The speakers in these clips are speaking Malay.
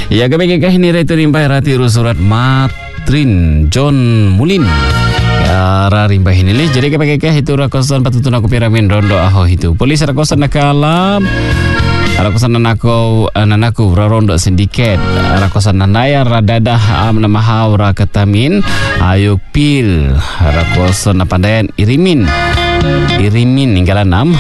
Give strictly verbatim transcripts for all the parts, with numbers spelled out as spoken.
Ya kami kekah ini ratu rimbai rati surat Matrin John Mulin. Ya rimbai ini lih. Jadi kami kekah itu rakosan patutun aku piramin rondo aho itu. Polis rakosan nakalam. Rakosan nanako nanaku rondo sindiket. Rakosan nanaya radadah am namahau rakatamin ayuk pil. Rakosan napandayan irimin. Irimin inggalan enam.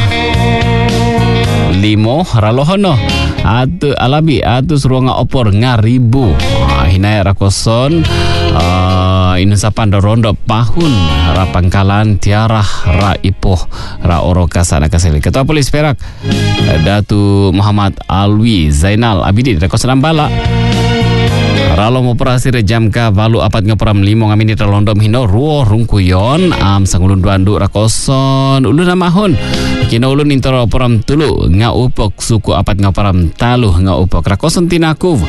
Limo ralohono atu alabi atus ruanga opor ngaribu ah, hinaya rakoson uh, inusapan rondo pahun rapangkalan tiarah ra ipoh ra oroka sana kaseli. Ketua Polis Perak Datu Muhammad Alwi Zainal Abidi rakosan ambala ralom operasi rejam ka valu apat ngoperam limo ngamini terlondom hino ruo rungkuyon am sangulun duandu rakoson ulun namahun kino ulun intoro operam tulu nga upok suku apat ngoperam taluh nga upok rakoson tinaku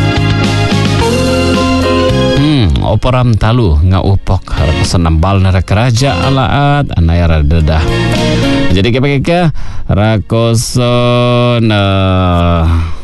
hmm operam taluh nga upok rakoson nambal nara keraja alaat anaya radadah. Jadi kepeke rakoson uh,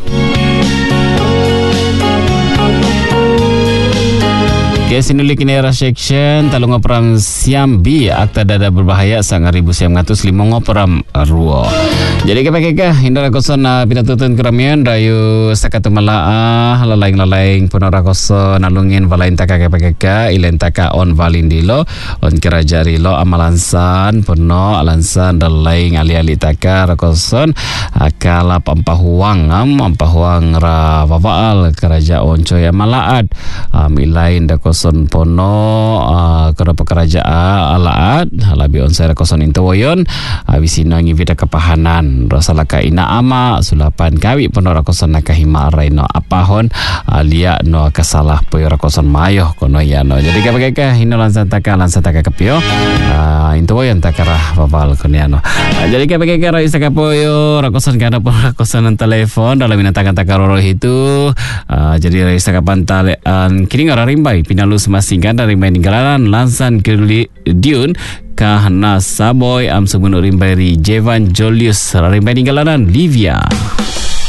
Kes inulik ini era section talung operam siam bi akta dada berbahaya sang ribu siam ngatus lima ngoperam ruo. Jadi kepekeka hindara koson pinatutun keramian rayu sakatu malaah lalaing lalaing punora koson nalungin valain taka kepekeka ilen taka on valindilo on kerajari lo amalansan puno alansan dalaing ali-ali taka rakoson akala pampahuang am pampahuang ra wawaal kerajaan coy amalaad am ilain da koson pono uh, kada pekerjaan alaat halabi on saya koson intowoyon abisino ngivida kepahanan rosalaka ina ama sulapan kawi pono rakoson nakahima raino apahon alia no kasalah poyo rakoson mayo kono yano. Jadi kapagaka hino lansan taka lansan taka kapio uh, intowoyon takarah babal kono yano. Uh, jadi kapagaka ra isaka poyo rakoson kana pono rakoson ng telepon dalam minatakan takaroro itu uh, jadi ra isaka pantale an kini ngararimbai pinalu semasingkan dari main galaran lansan ke diun kahana saboy am sebuno rimbai Jevan Julius rimbai galaran Livia.